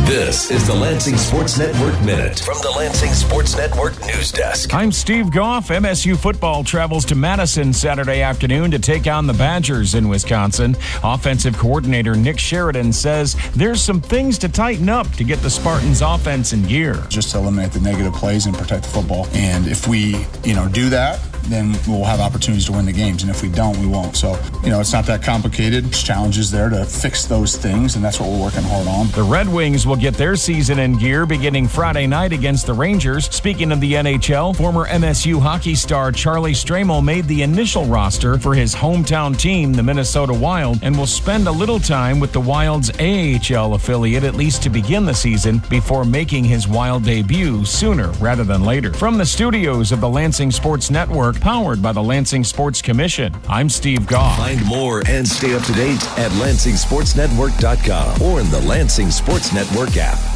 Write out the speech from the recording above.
This is the Lansing Sports Network Minute from the Lansing Sports Network News Desk. I'm Steve Goff. MSU football travels to Madison Saturday afternoon to take on the Badgers in Wisconsin. Offensive coordinator Nick Sheridan says there's some things to tighten up to get the Spartans' offense in gear. Just to eliminate the negative plays and protect the football. And if we, do that, then we'll have opportunities to win the games. And if we don't, we won't. So, it's not that complicated. There's challenges there to fix those things, and that's what we're working hard on. The Red Wings will get their season in gear beginning Friday night against the Rangers. Speaking of the NHL, former MSU hockey star Charlie Stramel made the initial roster for his hometown team, the Minnesota Wild, and will spend a little time with the Wild's AHL affiliate at least to begin the season before making his Wild debut sooner rather than later. From the studios of the Lansing Sports Network, powered by the Lansing Sports Commission, I'm Steve Goff. Find more and stay up to date at LansingSportsNetwork.com or in the Lansing Sports Network app.